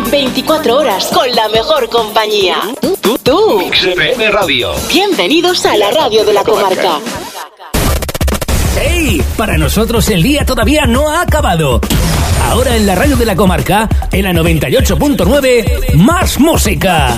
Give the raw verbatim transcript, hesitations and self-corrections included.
veinticuatro horas con la mejor compañía. Tú, tú. Mix F M Radio. Bienvenidos a la radio de la comarca. ¡Hey! Para nosotros el día todavía no ha acabado. Ahora en la radio de la comarca, en la noventa y ocho punto nueve, más música.